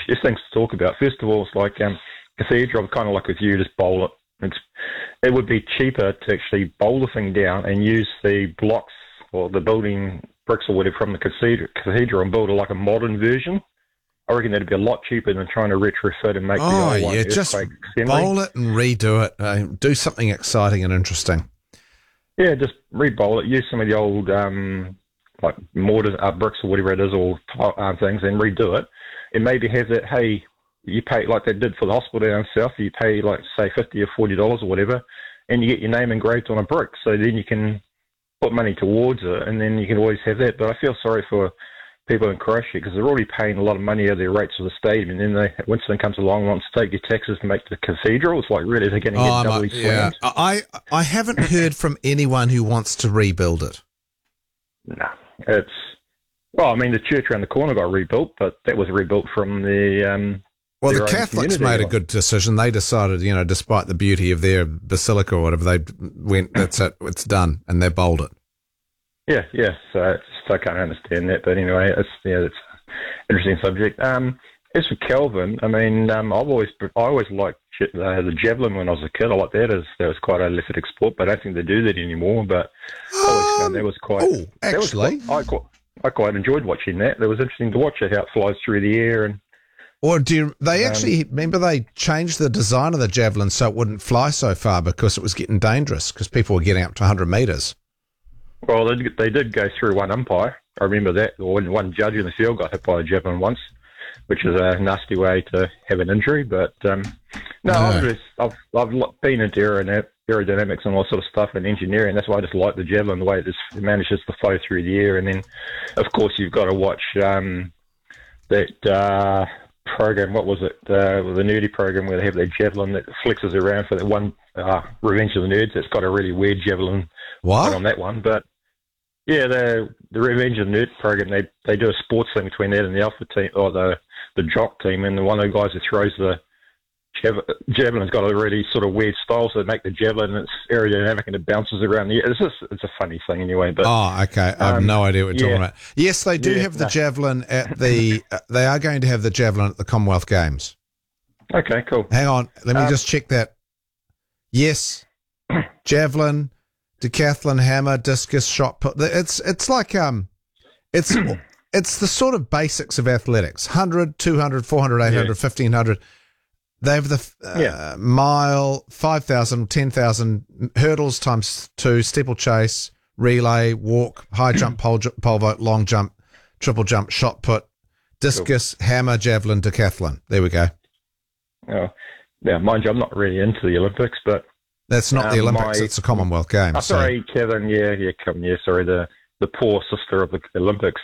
just things to talk about. First of all, it's like cathedral, kind of like with you, just bowl it. It would be cheaper to actually bowl the thing down and use the blocks or the building bricks or whatever from the cathedral and build like a modern version. I reckon that'd be a lot cheaper than trying to retrofit and make the old one just earthquake bowl it and redo it. Do something exciting and interesting. Yeah, just re-bowl it. Use some of the old like mortar bricks or whatever it is, or things, and redo it. And maybe have that. Hey, you pay like they did for the hospital down south. You pay like say $50 or $40 or whatever, and you get your name engraved on a brick. So then you can put money towards it, and then you can always have that. But I feel sorry for people in Croatia because they're already paying a lot of money out of their rates for the stadium, and then when someone comes along and wants to take your taxes to make the cathedral, it's like really they're going to get doubly slammed. I haven't heard from anyone who wants to rebuild it. No, the church around the corner got rebuilt, but that was rebuilt from the. The Catholics made a good decision. They decided, despite the beauty of their basilica or whatever, they went, that's it, it's done, and they bowled it. Yeah. So I can't understand that, but anyway, it's an interesting subject. As for Kelvin, I mean, I always liked the javelin when I was a kid. I liked that. That was quite an athletic sport, but I don't think they do that anymore. But I always found that was quite. Oh, actually, I quite enjoyed watching that. It was interesting to watch it, how it flies through the air and. Or they actually remember they changed the design of the javelin so it wouldn't fly so far because it was getting dangerous because people were getting up to 100 metres. Well, they did go through one umpire. I remember that. One judge in the field got hit by a javelin once, which is a nasty way to have an injury. But I've been into aerodynamics and all sort of stuff and engineering. That's why I just like the javelin, the way it manages to flow through the air. And then, of course, you've got to watch that program. What was it? The nerdy program where they have that javelin that flexes around for that one Revenge of the Nerds. It's got a really weird javelin on that one, but. Yeah, the Revenge of the Nerds program, they do a sports thing between that and the Alpha team, or the Jock team, and one of the guys who throws the javelin's got a really sort of weird style, so they make the javelin and it's aerodynamic and it bounces around the air. It's a funny thing anyway. But okay. I have no idea what you're talking about. Yes, they do have the javelin at the. They are going to have the javelin at the Commonwealth Games. Okay, cool. Hang on, let me just check that. Yes, javelin. Decathlon, hammer, discus, shot put. It's like it's the sort of basics of athletics. 100, 200, 400, 800, 1500. They have the mile, 5,000, 10,000 hurdles times 2, steeplechase, relay, walk, high jump, pole vault, long jump, triple jump, shot put, discus, hammer, javelin, decathlon. There we go. Oh, yeah, mind you, I'm not really into the Olympics, but. That's not the Olympics, it's the Commonwealth Games. Sorry, Kevin, sorry, the poor sister of the Olympics.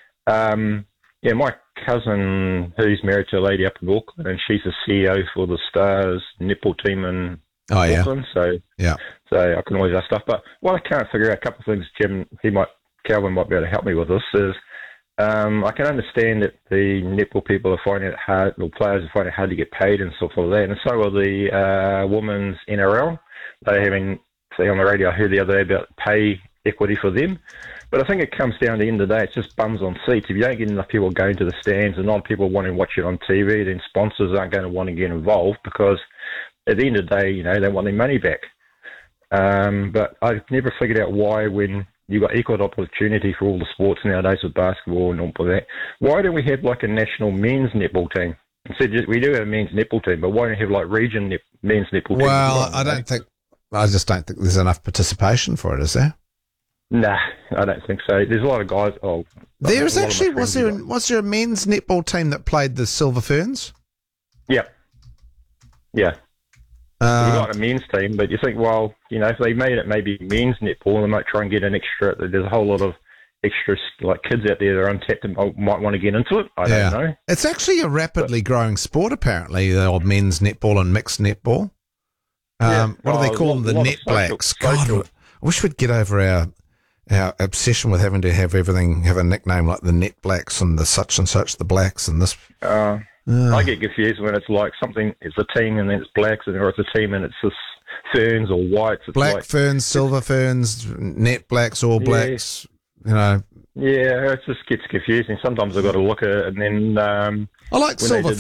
My cousin, who's married to a lady up in Auckland, and she's the CEO for the Stars netball team in Auckland, so I can always ask stuff. But what I can't figure out, a couple of things, Jim, Calvin might be able to help me with this, is I can understand that the netball people are finding it hard, or players are finding it hard to get paid and stuff like that, and so are the women's NRL. They're having, say on the radio, I heard the other day about pay equity for them. But I think it comes down to the end of the day, it's just bums on seats. If you don't get enough people going to the stands and not people wanting to watch it on TV, then sponsors aren't going to want to get involved because at the end of the day, they want their money back. But I've never figured out why, when you've got equal opportunity for all the sports nowadays with basketball and all of that, why don't we have like a national men's netball team? Instead, we do have a men's netball team, but why don't we have like region men's netball team? Well, I just don't think there's enough participation for it, is there? Nah, I don't think so. There's a lot of guys. Was there a men's netball team that played the Silver Ferns? Yep. Yeah. We've got a men's team, but you think, well, if they made it maybe men's netball, they might try and get an extra. There's a whole lot of extra like kids out there that are untapped and might want to get into it. I don't know. It's actually a rapidly growing sport, apparently, the old men's netball and mixed netball. What do they call them? The Net Blacks. God, I wish we'd get over our obsession with having to have everything have a nickname like the Net Blacks and the such and such, the Blacks and this. I get confused when it's like something, it's a team and then it's Blacks, or it's a team and it's just Ferns or Whites. It's Black Ferns, Silver Ferns, Net Blacks, All Blacks, Yeah, it just gets confusing. Sometimes I've got to look at it and then... I like Silver